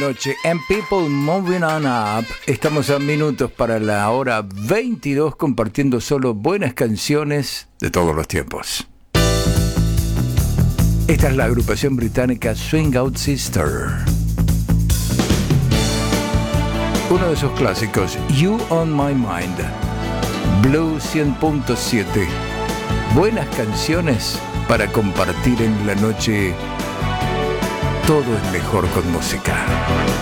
Noche and People Moving On Up. Estamos a minutos para la hora 22 compartiendo solo buenas canciones de todos los tiempos. Esta es la agrupación británica Swing Out Sister. Uno de sus clásicos, You On My Mind. Blue 100.7. Buenas canciones para compartir en la noche. Todo es mejor con música.